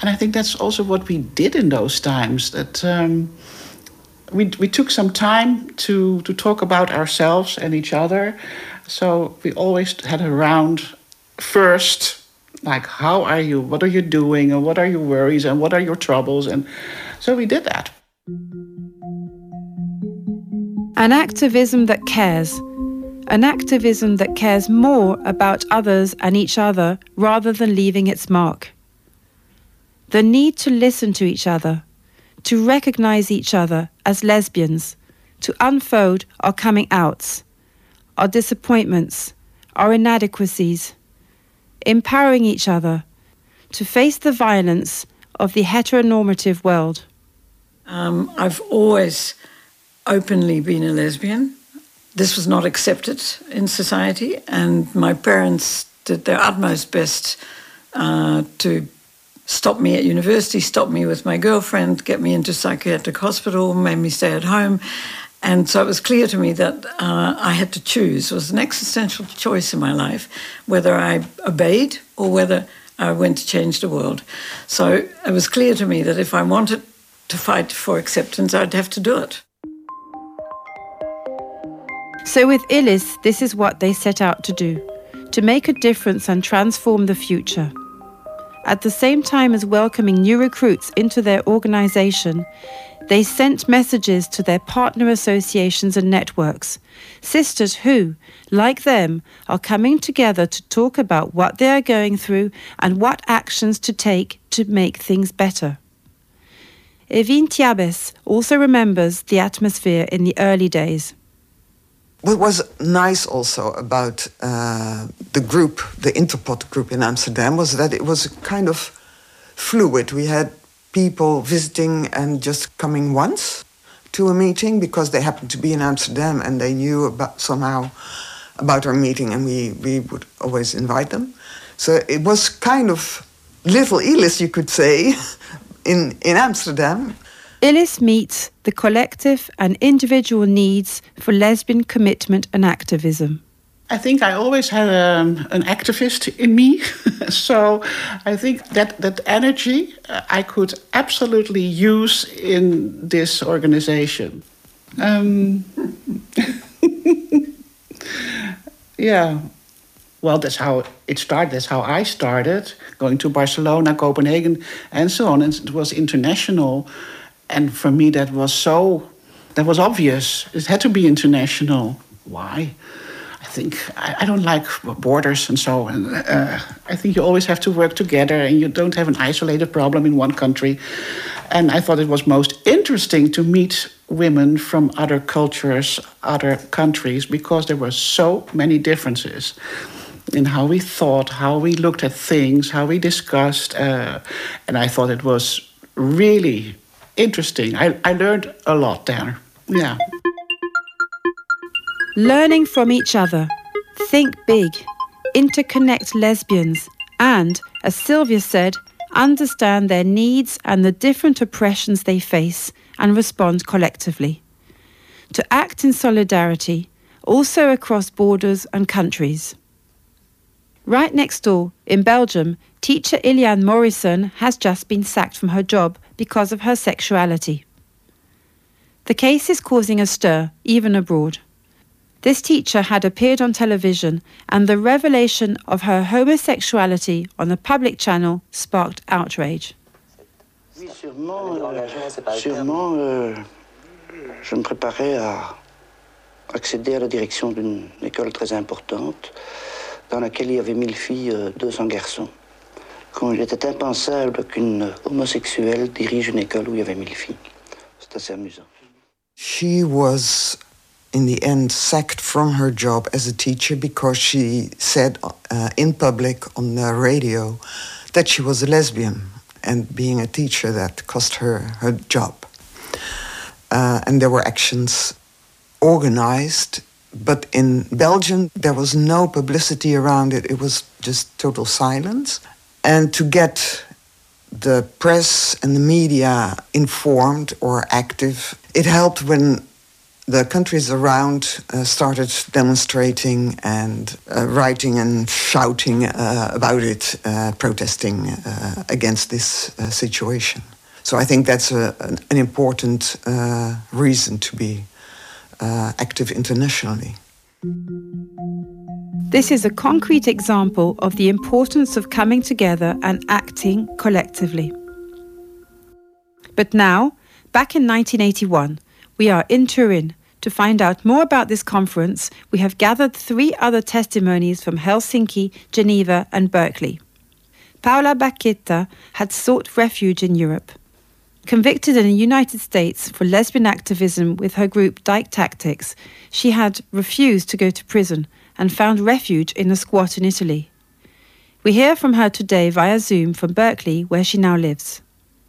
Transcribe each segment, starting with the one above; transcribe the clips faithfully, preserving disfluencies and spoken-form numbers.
And I think that's also what we did in those times. That um, we we took some time to to talk about ourselves and each other. So we always had a round first, like, how are you? What are you doing? And what are your worries? And what are your troubles? And so we did that. An activism that cares. An activism that cares more about others and each other rather than leaving its mark. The need to listen to each other, to recognise each other as lesbians, to unfold our coming outs, our disappointments, our inadequacies, empowering each other to face the violence of the heteronormative world. Um, I've always openly been a lesbian. This was not accepted in society, and my parents did their utmost best uh, to stop me at university, stop me with my girlfriend, get me into psychiatric hospital, made me stay at home. And so it was clear to me that uh, I had to choose. It was an existential choice in my life, whether I obeyed or whether I went to change the world. So it was clear to me that if I wanted to fight for acceptance, I'd have to do it. So with Illis, this is what they set out to do, to make a difference and transform the future. At the same time as welcoming new recruits into their organisation, they sent messages to their partner associations and networks, sisters who, like them, are coming together to talk about what they are going through and what actions to take to make things better. Evine Tiabes also remembers the atmosphere in the early days. What was nice also about uh, the group, the Interpot group in Amsterdam, was that it was kind of fluid. We had people visiting and just coming once to a meeting because they happened to be in Amsterdam and they knew about somehow about our meeting, and we, we would always invite them. So it was kind of little Illis, you could say, in, in Amsterdam. Illis meets the collective and individual needs for lesbian commitment and activism. I think I always had um, an activist in me. So I think that, that energy uh, I could absolutely use in this organization. Um, yeah. Well, that's how it started. That's how I started, going to Barcelona, Copenhagen, and so on. And it was international. And for me, that was so, that was obvious. It had to be international. Why? I think, I, I don't like borders and so on. Uh, I think you always have to work together and you don't have an isolated problem in one country. And I thought it was most interesting to meet women from other cultures, other countries, because there were so many differences in how we thought, how we looked at things, how we discussed. Uh, and I thought it was really interesting. I, I learned a lot there. Yeah. Learning from each other, think big, interconnect lesbians, and, as Sylvia said, understand their needs and the different oppressions they face and respond collectively. To act in solidarity, also across borders and countries. Right next door, in Belgium, teacher Iliane Morrison has just been sacked from her job because of her sexuality. The case is causing a stir, even abroad. This teacher had appeared on television, and the revelation of her homosexuality on a public channel sparked outrage. Oui, sûrement, euh, sûrement euh, je me préparais à accéder à la direction d'une école très importante, dans laquelle il y avait mille filles, deux cents garçons. Quand il était impensable qu'une homosexuelle dirige une école où il y avait mille filles. C'est assez amusant. She was, in the end, sacked from her job as a teacher because she said uh, in public on the radio that she was a lesbian, and being a teacher, that cost her her job. Uh, and there were actions organized. But in Belgium, there was no publicity around it. It was just total silence. And to get the press and the media informed or active, it helped when the countries around uh, started demonstrating and uh, writing and shouting uh, about it, uh, protesting uh, against this uh, situation. So I think that's a, an, an important uh, reason to be uh, active internationally. This is a concrete example of the importance of coming together and acting collectively. But now, back in nineteen eighty-one, we are in Turin. To find out more about this conference, we have gathered three other testimonies from Helsinki, Geneva and Berkeley. Paola Bacchetta had sought refuge in Europe. Convicted in the United States for lesbian activism with her group Dyke Tactics, she had refused to go to prison and found refuge in a squat in Italy. We hear from her today via Zoom from Berkeley, where she now lives.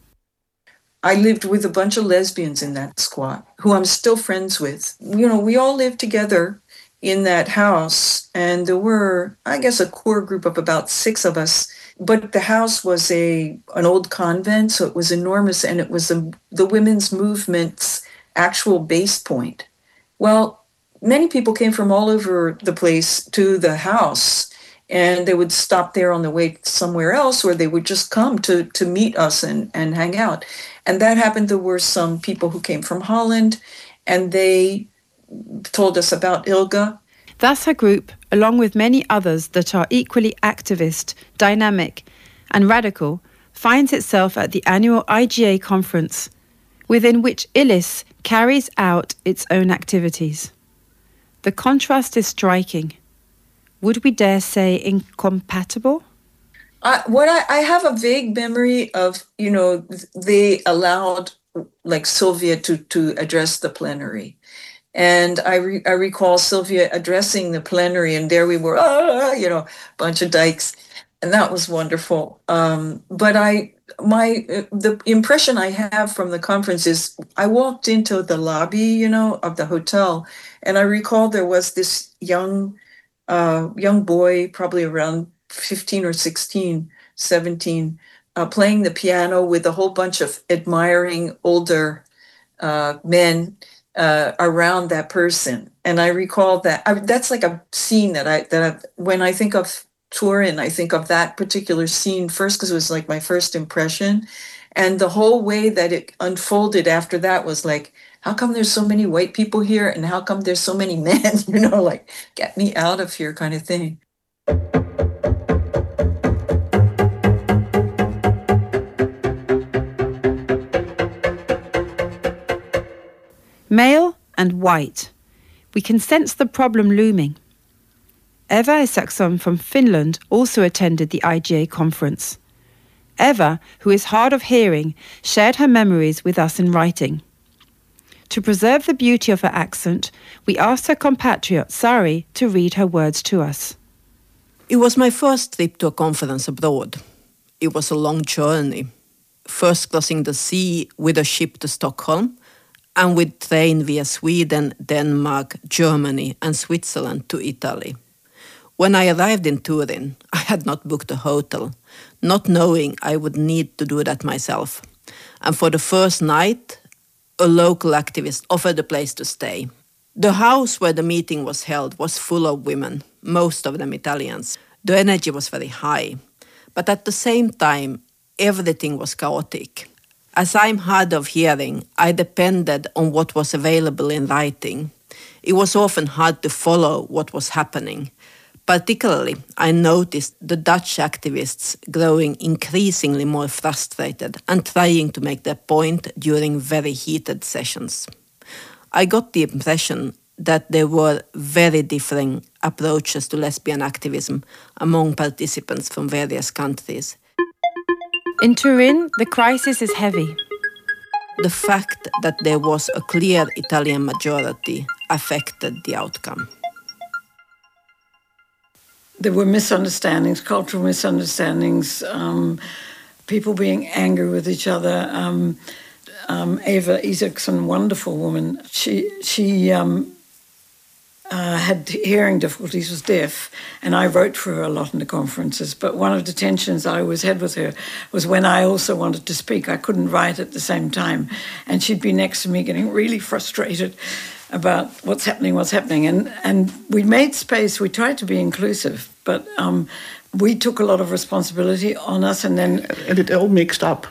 I lived with a bunch of lesbians in that squat, who I'm still friends with. You know, we all lived together in that house, and there were, I guess, a core group of about six of us. But the house was a an old convent, so it was enormous, and it was a, the women's movement's actual base point. Well, many people came from all over the place to the house, and they would stop there on the way somewhere else, or they would just come to, to meet us and, and hang out. And that happened. There were some people who came from Holland, and they told us about ILGA. Thus her group, along with many others that are equally activist, dynamic and radical, finds itself at the annual I G A conference, within which ILIS carries out its own activities. The contrast is striking. Would we dare say incompatible? I, what I, I have a vague memory of, you know, they allowed like Sylvia to, to address the plenary. And I, re, I recall Sylvia addressing the plenary, and there we were, ah, you know, bunch of dykes. And that was wonderful. Um, but I, my, the impression I have from the conference is I walked into the lobby, you know, of the hotel, and I recall there was this young, uh, young boy, probably around fifteen or sixteen, seventeen, uh, playing the piano with a whole bunch of admiring older uh, men uh, around that person. And I recall that I, that's like a scene that I, that I, when I think of Turin, I think of that particular scene first, because it was like my first impression. And the whole way that it unfolded after that was like, how come there's so many white people here? And how come there's so many men, you know, like, get me out of here kind of thing. Male and white. We can sense the problem looming. Eva Isaksson from Finland also attended the I G A conference. Eva, who is hard of hearing, shared her memories with us in writing. To preserve the beauty of her accent, we asked her compatriot Sari to read her words to us. It was my first trip to a conference abroad. It was a long journey. First crossing the sea with a ship to Stockholm, and with train via Sweden, Denmark, Germany and Switzerland to Italy. When I arrived in Turin, I had not booked a hotel, not knowing I would need to do that myself. And for the first night, a local activist offered a place to stay. The house where the meeting was held was full of women, most of them Italians. The energy was very high, but at the same time, everything was chaotic. As I'm hard of hearing, I depended on what was available in writing. It was often hard to follow what was happening. Particularly, I noticed the Dutch activists growing increasingly more frustrated and trying to make their point during very heated sessions. I got the impression that there were very differing approaches to lesbian activism among participants from various countries. In Turin, the crisis is heavy. The fact that there was a clear Italian majority affected the outcome. There were misunderstandings, cultural misunderstandings, um, people being angry with each other. Um, um, Eva Isaksson, wonderful woman, she she um, uh, had hearing difficulties, was deaf, and I wrote for her a lot in the conferences. But one of the tensions I always had with her was when I also wanted to speak. I couldn't write at the same time, and she'd be next to me getting really frustrated. about what's happening, what's happening. And, and we made space, we tried to be inclusive, but um, we took a lot of responsibility on us and then... And it all mixed up.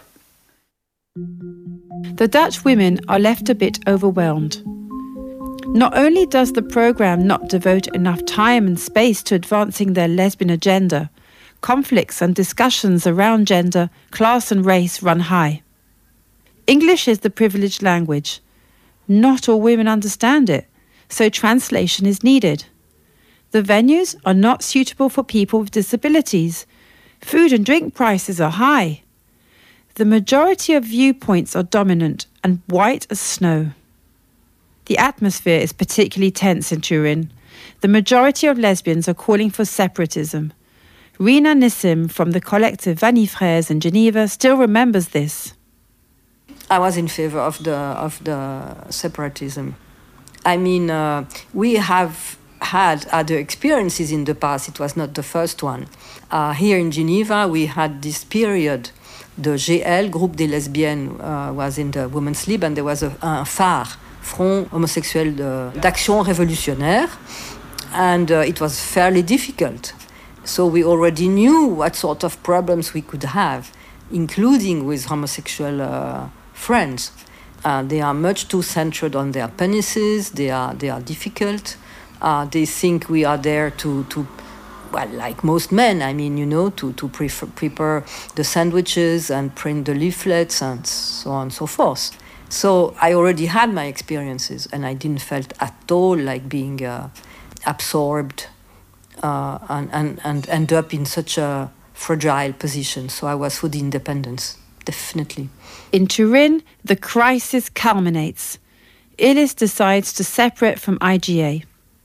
The Dutch women are left a bit overwhelmed. Not only does the programme not devote enough time and space to advancing their lesbian agenda, conflicts and discussions around gender, class and race run high. English is the privileged language. Not all women understand it, so translation is needed. The venues are not suitable for people with disabilities. Food and drink prices are high. The majority of viewpoints are dominant and white as snow. The atmosphere is particularly tense in Turin. The majority of lesbians are calling for separatism. Rina Nissim from the collective Vanille Fraise in Geneva still remembers this. I was in favor of the of the separatism. I mean, uh, we have had other experiences in the past. It was not the first one. Uh, here in Geneva, we had this period. The G L, Groupe des Lesbiennes, uh, was in the Women's Lib, and there was a, un phare, Front Homosexuel d'Action Révolutionnaire, and uh, it was fairly difficult. So we already knew what sort of problems we could have, including with homosexual uh, friends. Uh, they are much too centered on their penises, they are, they are difficult. Uh, they think we are there to, to, well, like most men, I mean, you know, to, to prefer, prepare the sandwiches and print the leaflets and so on and so forth. So I already had my experiences and I didn't felt at all like being uh, absorbed uh, and, and, and end up in such a fragile position. So I was for the independence, definitely. In Turin, the crisis culminates. Illis decides to separate from I G A.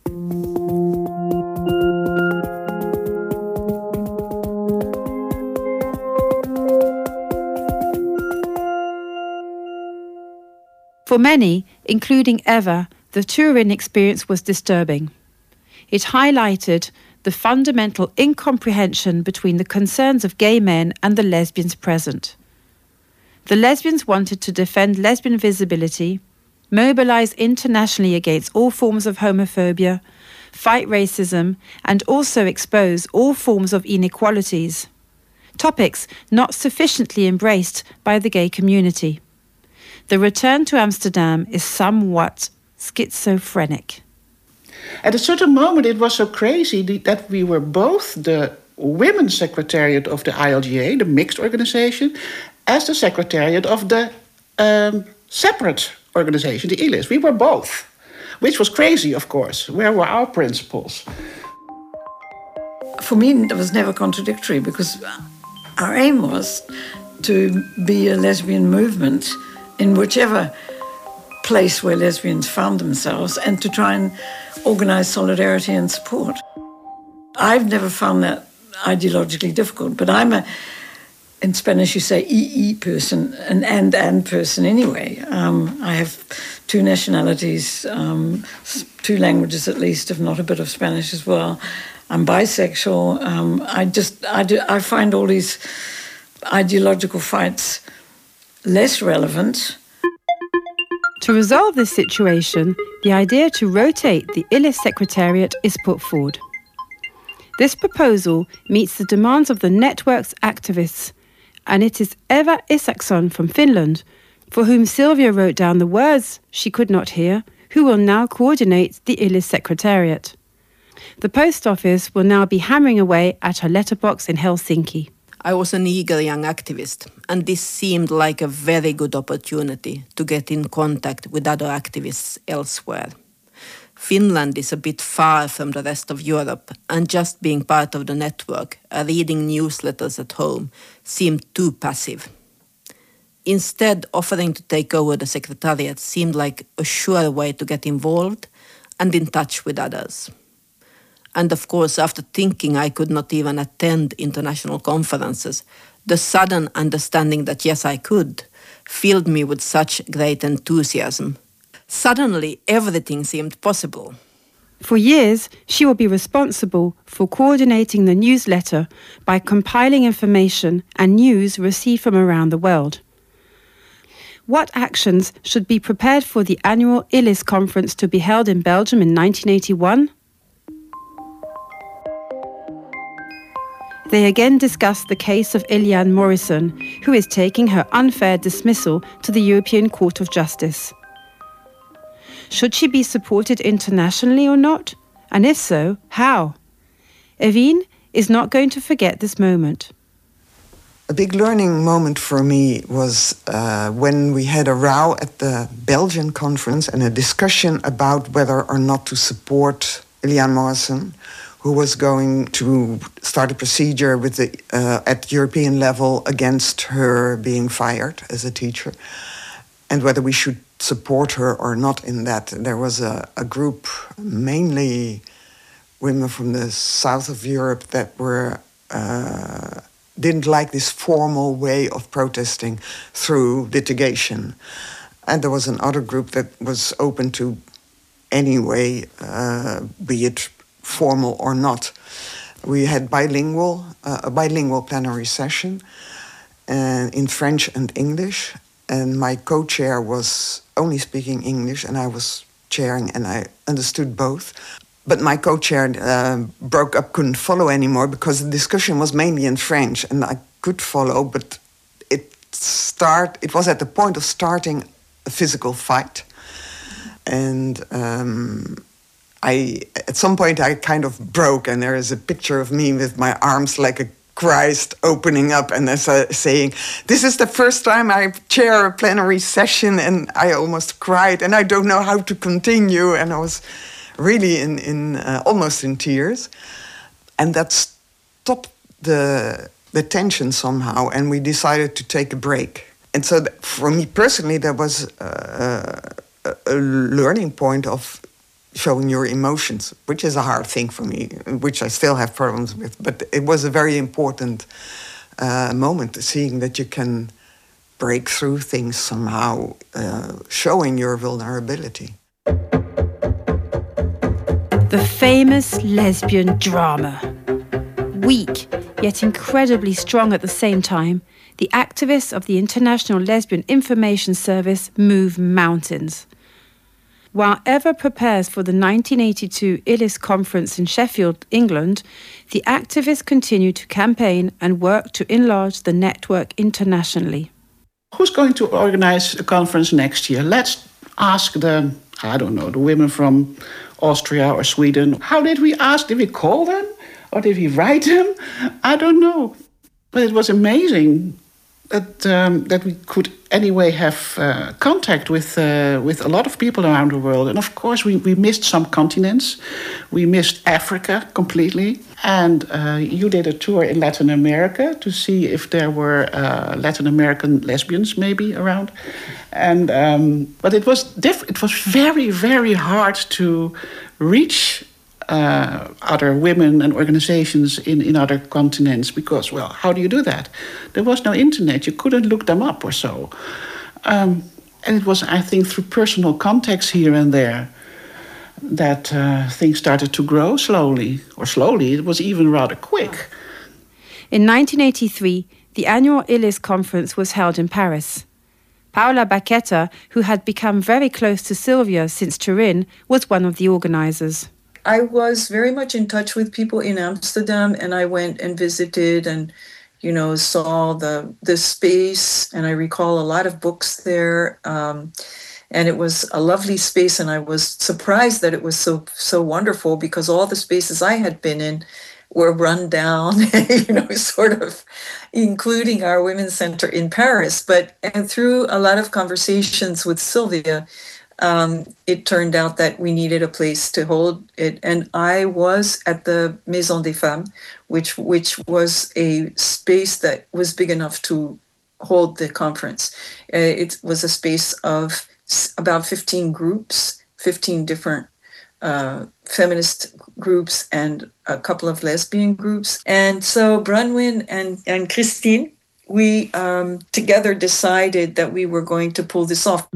For many, including Eva, the Turin experience was disturbing. It highlighted the fundamental incomprehension between the concerns of gay men and the lesbians present. The lesbians wanted to defend lesbian visibility, mobilise internationally against all forms of homophobia, fight racism, and also expose all forms of inequalities. Topics not sufficiently embraced by the gay community. The return to Amsterdam is somewhat schizophrenic. At a certain moment, it was so crazy that we were both the women's secretariat of the I L G A, the mixed organization, as the secretariat of the um, separate organization, the Illis. We were both, which was crazy, of course. Where were our principles? For me, it was never contradictory because our aim was to be a lesbian movement in whichever place where lesbians found themselves and to try and organize solidarity and support. I've never found that ideologically difficult, but I'm a, in Spanish you say E E person, an and and person anyway. Um, I have two nationalities, um, two languages at least, if not a bit of Spanish as well. I'm bisexual. Um, I just, I, do, I find all these ideological fights less relevant. To resolve this situation, the idea to rotate the Illis Secretariat is put forward. This proposal meets the demands of the network's activists, and it is Eva Isaksson from Finland, for whom Sylvia wrote down the words she could not hear, who will now coordinate the Illis Secretariat. The post office will now be hammering away at her letterbox in Helsinki. I was an eager young activist, and this seemed like a very good opportunity to get in contact with other activists elsewhere. Finland is a bit far from the rest of Europe, and just being part of the network, uh, reading newsletters at home, seemed too passive. Instead, offering to take over the secretariat seemed like a sure way to get involved and in touch with others. And of course, after thinking I could not even attend international conferences, the sudden understanding that yes, I could, filled me with such great enthusiasm. Suddenly, everything seemed possible. For years, she will be responsible for coordinating the newsletter by compiling information and news received from around the world. What actions should be prepared for the annual I L I S conference to be held in Belgium in nineteen eighty-one? They again discussed the case of Eliane Morrison, who is taking her unfair dismissal to the European Court of Justice. Should she be supported internationally or not? And if so, how? Evine is not going to forget this moment. A big learning moment for me was uh, when we had a row at the Belgian conference and a discussion about whether or not to support Eliane Morrison, who was going to start a procedure with the, uh, at European level against her being fired as a teacher, and whether we should support her or not in that. There was a, a group, mainly women from the south of Europe, that were uh, didn't like this formal way of protesting through litigation. And there was another group that was open to any way, uh, be it formal or not. We had bilingual, uh, a bilingual plenary session uh, in French and English, and my co-chair was only speaking English, and I was chairing, and I understood both. But my co-chair uh, broke up, couldn't follow anymore, because the discussion was mainly in French, and I could follow, but it start. It was at the point of starting a physical fight, and um, I, at some point, I kind of broke, and there is a picture of me with my arms like a Christ opening up and uh, saying, "This is the first time I chair a plenary session," and I almost cried, and I don't know how to continue, and I was really in, in uh, almost in tears, and that stopped the the tension somehow, and we decided to take a break. And so, th- for me personally, there was uh, a, a learning point of showing your emotions, which is a hard thing for me, which I still have problems with. But it was a very important uh, moment, seeing that you can break through things somehow, uh, showing your vulnerability. The famous lesbian drama. Weak, yet incredibly strong at the same time, the activists of the International Lesbian Information Service move mountains. While Eva prepares for the nineteen eighty-two I L I S conference in Sheffield, England, the activists continue to campaign and work to enlarge the network internationally. Who's going to organize a conference next year? Let's ask the, I don't know, the women from Austria or Sweden. How did we ask? Did we call them? Or did we write them? I don't know. But it was amazing that um, that we could anyway have uh, contact with uh, with a lot of people around the world. And of course, we, we missed some continents. We missed Africa completely. And uh, you did a tour in Latin America to see if there were uh, Latin American lesbians maybe around. And um, but it was diff- It was very, very hard to reach Uh, other women and organizations in, in other continents, because, well, how do you do that? There was no internet. You couldn't look them up or so. Um, and it was, I think, through personal contacts here and there that uh, things started to grow slowly. Or slowly, it was even rather quick. In nineteen eighty-three, the annual I L I S conference was held in Paris. Paola Baqueta, who had become very close to Sylvia since Turin, was one of the organizers. I was very much in touch with people in Amsterdam, and I went and visited and, you know, saw the the space, and I recall a lot of books there. Um, and it was a lovely space, and I was surprised that it was so so wonderful, because all the spaces I had been in were run down, you know, sort of, including our Women's Center in Paris. But and through a lot of conversations with Sylvia, Um, it turned out that we needed a place to hold it. And I was at the Maison des Femmes, which which was a space that was big enough to hold the conference. Uh, it was a space of about fifteen groups, fifteen different uh, feminist groups and a couple of lesbian groups. And so Bronwyn and, and Christine, we um, together decided that we were going to pull this off.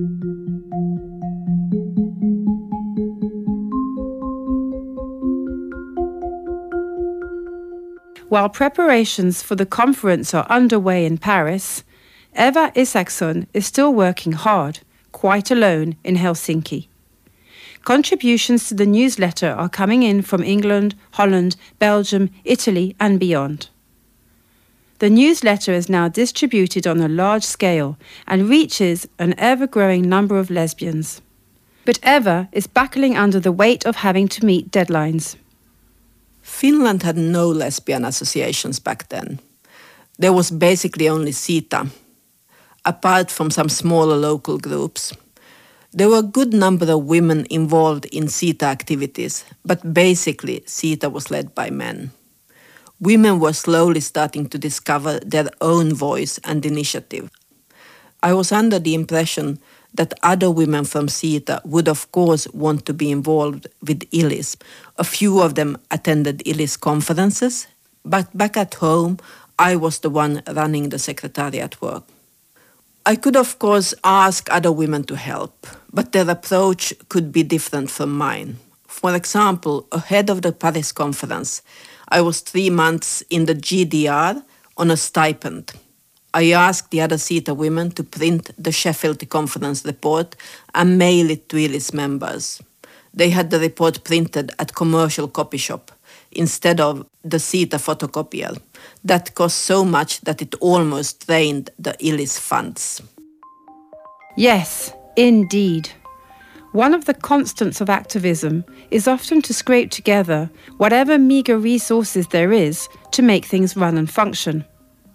While preparations for the conference are underway in Paris, Eva Isaksson is still working hard, quite alone in Helsinki. Contributions to the newsletter are coming in from England, Holland, Belgium, Italy and beyond. The newsletter is now distributed on a large scale and reaches an ever-growing number of lesbians. But Eva is buckling under the weight of having to meet deadlines. Finland had no lesbian associations back then. There was basically only SITA, apart from some smaller local groups. There were a good number of women involved in SITA activities, but basically SITA was led by men. Women were slowly starting to discover their own voice and initiative. I was under the impression that other women from SITA would of course want to be involved with I L I S. A few of them attended I L I S conferences, but back at home I was the one running the secretariat work. I could of course ask other women to help, but their approach could be different from mine. For example, ahead of the Paris conference, I was three months in the G D R on a stipend. I asked the other SITA women to print the Sheffield conference report and mail it to I L I S members. They had the report printed at commercial copy shop instead of the SITA photocopier. That cost so much that it almost drained the I L I S funds. Yes, indeed. One of the constants of activism is often to scrape together whatever meagre resources there is to make things run and function.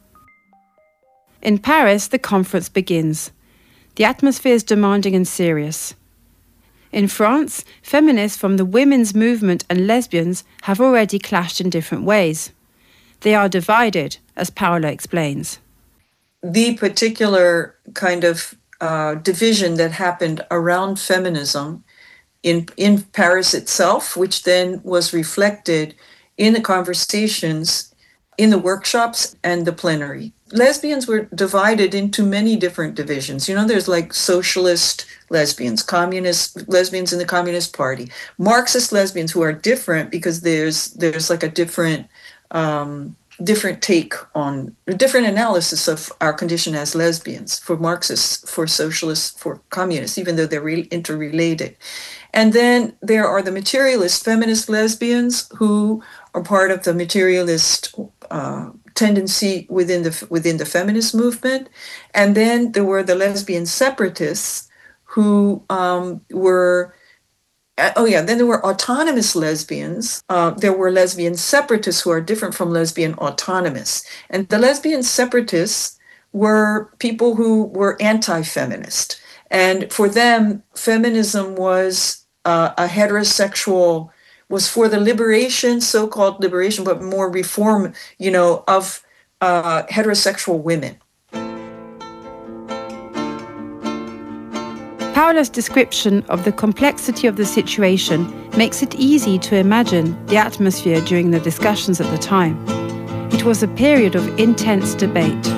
In Paris, the conference begins. The atmosphere is demanding and serious. In France, feminists from the women's movement and lesbians have already clashed in different ways. They are divided, as Paola explains. The particular kind of uh, division that happened around feminism in, in Paris itself, which then was reflected in the conversations, in the workshops and the plenary. Lesbians were divided into many different divisions. You know, there's like socialist lesbians, communist lesbians in the Communist Party, Marxist lesbians who are different because there's there's like a different um, different take on a different analysis of our condition as lesbians for Marxists, for socialists, for communists, even though they're re- interrelated. And then there are the materialist feminist lesbians who are part of the materialist uh, tendency within the within the feminist movement. And then there were the lesbian separatists who um, were, oh yeah, then there were autonomous lesbians. Uh, there were lesbian separatists who are different from lesbian autonomous. And the lesbian separatists were people who were anti-feminist. And for them, feminism was uh, a heterosexual, was for the liberation, so-called liberation, but more reform, you know, of uh, heterosexual women. Paola's description of the complexity of the situation makes it easy to imagine the atmosphere during the discussions at the time. It was a period of intense debate.